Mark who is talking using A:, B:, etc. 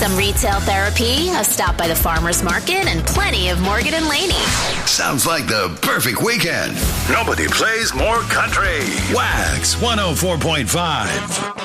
A: Some retail therapy, a stop by the farmer's market, and plenty of Morgan and Laney.
B: Sounds like the perfect weekend.
C: Nobody plays more country.
B: Wax 104.5.